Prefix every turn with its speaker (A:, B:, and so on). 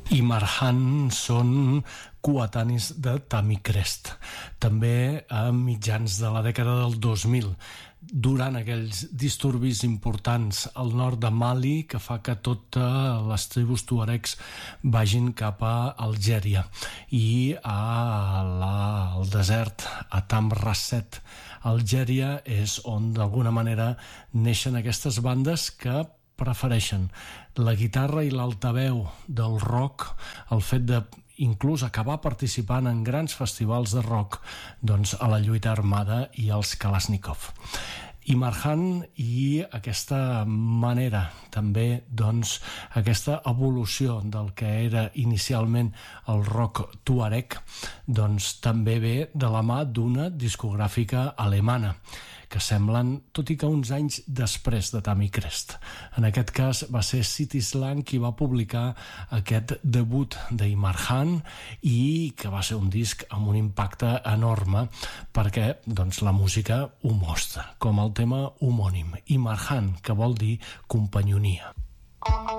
A: i Marhan són coetanis de Tammy Crest, també a mitjans de la dècada del 2000, durant aquells disturbis importants al nord de Mali que fa que totes les tribus tuaregs vagin cap a Algèria i al desert, a Tamraset. Algèria és on d'alguna manera neixen aquestes bandes que prefereixen la guitarra i l'altaveu del rock, el fet de inclús acabar participant en grans festivals de rock, doncs a la lluita armada i als Kalashnikov. I Marhan i aquesta manera, també doncs aquesta evolució del que era inicialment el rock tuareg, doncs també ve de la mà d'una discogràfica alemana, que semblen, tot i que uns anys després de Tammy Crest. En aquest cas va ser City Slang qui va publicar aquest debut d'Imarhan i que va ser un disc amb un impacte enorme perquè doncs, la música ho mostra, com el tema homònim, Imarhan, que vol dir companyonia.